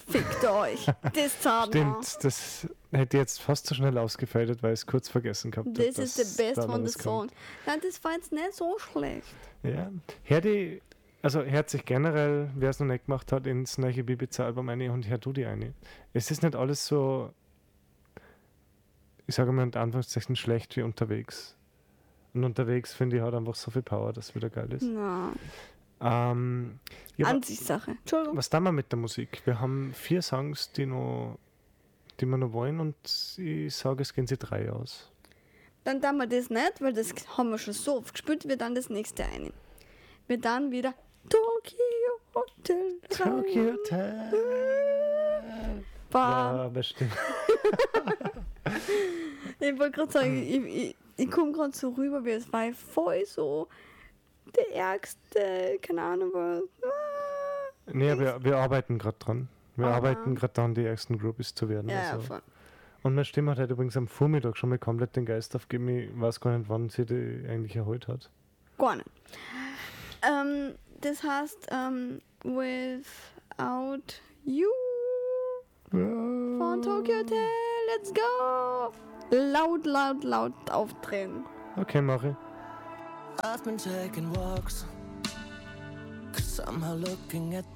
Fickt euch. Das zahlt man. Stimmt, das hätte jetzt fast so schnell ausgefädelt, weil ich es kurz vergessen gehabt habe. Das ist der Best von der Song. Nein, das war jetzt nicht so schlecht. Ja, hört sich generell, wer es noch nicht gemacht hat, ins neue Bibiza-Album eine und hör du die eine. Es ist nicht alles so, ich sage mal in Anführungszeichen, schlecht wie unterwegs. Und unterwegs, finde ich, hat einfach so viel Power, dass es wieder geil ist. Na. Ansichtssache. Entschuldigung. Was tun wir mit der Musik? Wir haben 4 Songs, die wir noch wollen, und ich sage, es gehen sie 3 aus. Dann tun wir das nicht, weil das haben wir schon so oft gespielt. Wir dann das nächste ein. Wir dann wieder Tokyo Hotel. Tokyo Hotel. Ja, bestimmt. Ich wollte gerade sagen, ich komme gerade so rüber, wie es war voll so der ärgste, keine Ahnung was. Nee, wir arbeiten gerade dran. Wir arbeiten gerade daran, die ersten Groupies zu werden. Ja, voll. Und meine Stimme hat heute übrigens am Vormittag schon mal komplett den Geist aufgegeben. Ich weiß gar nicht, wann sie die eigentlich erholt hat. Gar nicht. Das heißt, Without You von Tokyo Hotel, let's go! Laut aufdrehen. Okay, mach ich. I've been taking walks, 'cause somehow looking at